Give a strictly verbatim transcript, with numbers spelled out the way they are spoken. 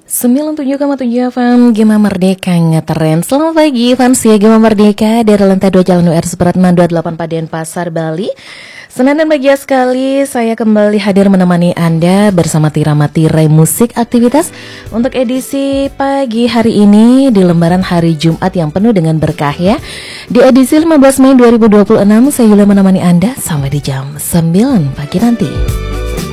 sembilan puluh tujuh koma tujuh F M Gema Merdeka ngetren. Selamat pagi fans ya Gema Merdeka dari lantai dua Jalan U R Supratman dua puluh delapan Padean Pasar, Bali. Senang dan bahagia sekali saya kembali hadir menemani Anda bersama Tirama Tirai Musik Aktivitas untuk edisi pagi hari ini di lembaran hari Jumat yang penuh dengan berkah ya. Di edisi lima belas Mei dua ribu dua puluh enam saya Yulia menemani Anda sampai di jam sembilan pagi nanti.